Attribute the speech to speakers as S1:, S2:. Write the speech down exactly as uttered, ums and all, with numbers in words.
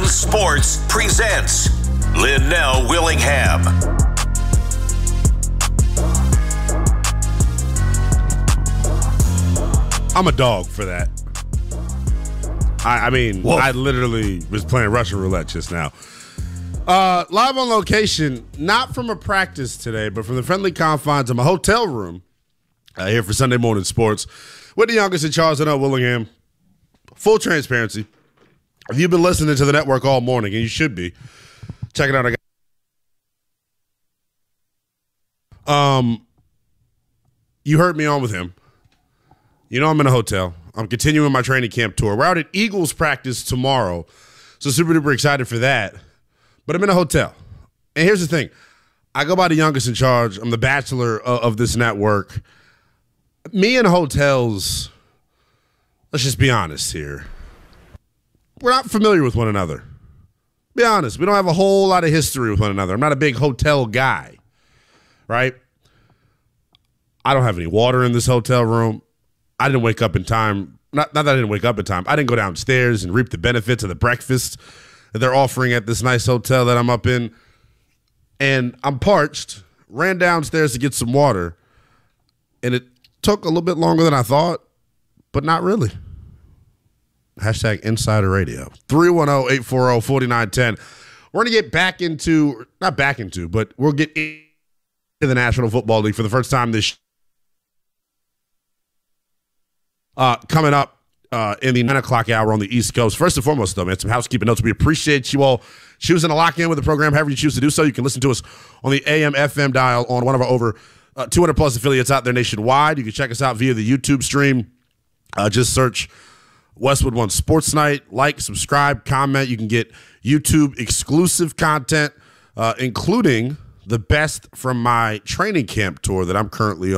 S1: Sports presents Linnell Willingham.
S2: I'm a dog for that. I, I mean, Whoa. I literally was playing Russian roulette just now. Uh, live on location, not from a practice today, but from the friendly confines of my hotel room uh, here for Sunday Morning Sports with the youngest in charge, Linnell Willingham. Full transparency. If you've been listening to the network all morning, and you should be, check it out. I got, um, you heard me on with him. You know I'm in a hotel. I'm continuing my training camp tour. We're out at Eagles practice tomorrow, so super duper excited for that. But I'm in a hotel. And here's the thing. I go by the youngest in charge. I'm the bachelor of, of this network. Me and hotels, let's just be honest here. We're not familiar with one another. Be honest. We don't have a whole lot of history with one another. I'm not a big hotel guy, right? I don't have any water in this hotel room. I didn't wake up in time. Not, not that I didn't wake up in time. I didn't go downstairs and reap the benefits of the breakfast that they're offering at this nice hotel that I'm up in. And I'm parched, ran downstairs to get some water, and it took a little bit longer than I thought, but not really. Hashtag Insider Radio. three one zero, eight four zero, four nine one zero. We're going to get back into, not back into, but we'll get into the National Football League for the first time this year. Uh, coming up uh, in the nine o'clock hour on the East Coast. First and foremost, though, man, some housekeeping notes. We appreciate you all choosing to lock in with the program, however you choose to do so. You can listen to us on the A M F M dial on one of our over uh, two hundred plus affiliates out there nationwide. You can check us out via the YouTube stream. Uh, just search Westwood One Sports Night. Like, subscribe, comment. You can get YouTube exclusive content, uh, including the best from my training camp tour that I'm currently on.